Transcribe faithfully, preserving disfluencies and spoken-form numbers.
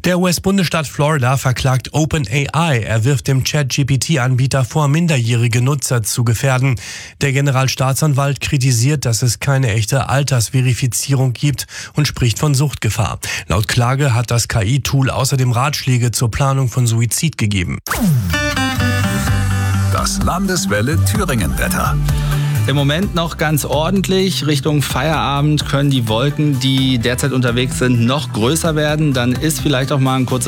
Der U S-Bundesstaat Florida verklagt OpenAI. Er wirft dem Chat-G P T-Anbieter vor, minderjährige Nutzer zu gefährden. Der Generalstaatsanwalt kritisiert, dass es keine echte Altersverifizierung gibt und spricht von Suchtgefahr. Laut Klage hat das K I-Tool außerdem Ratschläge zur Planung von Suizid gegeben. Das Landeswelle Thüringen-Wetter. Im Moment noch ganz ordentlich. Richtung Feierabend können die Wolken, die derzeit unterwegs sind, noch größer werden. Dann ist vielleicht auch mal ein kurzer